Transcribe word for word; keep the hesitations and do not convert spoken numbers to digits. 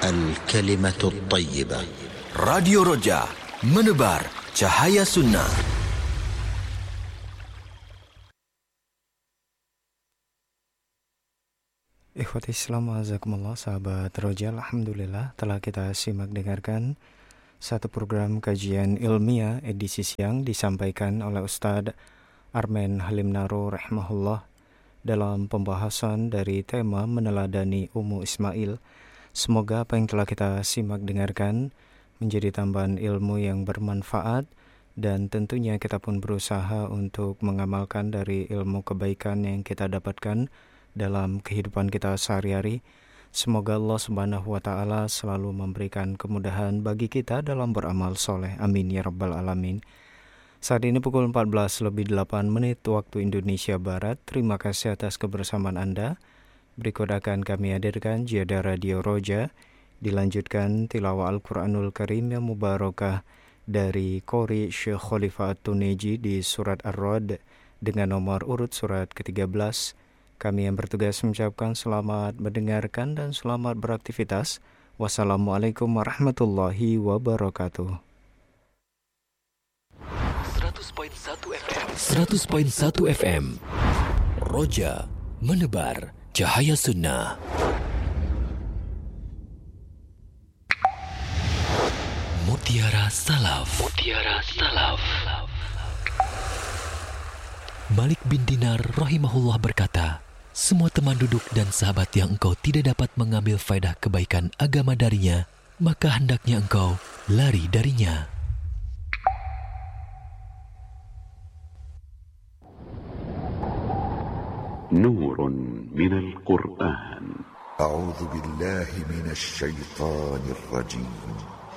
الكلمة الطيبة. Radio Roja, menebar cahaya sunnah. Ikhwati Islam, azakumullah, sahabat Roja, alhamdulillah telah kita simak dengarkan satu program kajian ilmiah edisi siang disampaikan oleh Ustadz Armen Halim Naro rahimahullah dalam pembahasan dari tema meneladani Ummu Ismail. Semoga apa yang telah kita simak dengarkan menjadi tambahan ilmu yang bermanfaat, dan tentunya kita pun berusaha untuk mengamalkan dari ilmu kebaikan yang kita dapatkan dalam kehidupan kita sehari-hari. Semoga Allah Subhanahu wa Ta'ala selalu memberikan kemudahan bagi kita dalam beramal soleh. Amin ya rabbal alamin. Saat ini pukul empat belas lebih delapan menit waktu Indonesia Barat. Terima kasih atas kebersamaan Anda. Berikut akan kami hadirkan Jeda Radio Roja, dilanjutkan tilawah Al-Quranul Karim yang mubarakah dari Qori Syekh Khalifah At-Tuneji di surat Ar-Rod dengan nomor urut surat ke tiga belas. Kami yang bertugas mengucapkan selamat mendengarkan dan selamat beraktivitas. Wassalamualaikum warahmatullahi wabarakatuh. seratus koma satu F M seratus koma satu F M Roja, menebar cahaya sunnah. Mutiara Salaf. Mutiara Salaf. Malik bin Dinar rahimahullah berkata, semua teman duduk dan sahabat yang engkau tidak dapat mengambil faedah kebaikan agama darinya, maka hendaknya engkau lari darinya. نور من القرآن. أعوذ بالله من الشيطان الرجيم.